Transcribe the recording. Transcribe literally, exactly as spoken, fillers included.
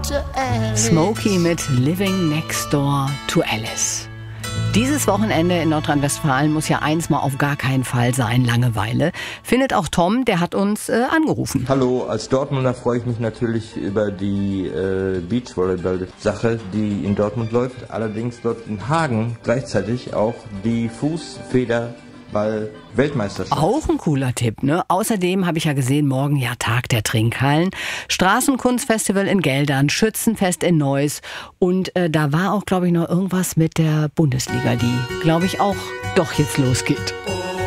Smokey mit Living Next Door to Alice. Dieses Wochenende in Nordrhein-Westfalen muss ja eins mal auf gar keinen Fall sein, Langeweile. Findet auch Tom, der hat uns äh, angerufen. Hallo, als Dortmunder freue ich mich natürlich über die äh, Beachvolleyball-Sache, die in Dortmund läuft. Allerdings läuft in Hagen gleichzeitig auch die Fußfederball-Weltmeisterschaft. Auch ein cooler Tipp, ne? Außerdem habe ich ja gesehen, morgen ja Tag der Trinkhallen, Straßenkunstfestival in Geldern, Schützenfest in Neuss und äh, da war auch, glaube ich, noch irgendwas mit der Bundesliga, die, glaube ich, auch doch jetzt losgeht.